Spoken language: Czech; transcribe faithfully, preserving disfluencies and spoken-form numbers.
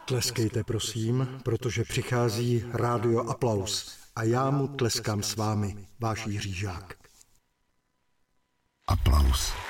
Tleskejte prosím, protože přichází Rádio Aplaus a já mu tleskám s vámi, váš Jiří Žák. Aplaus.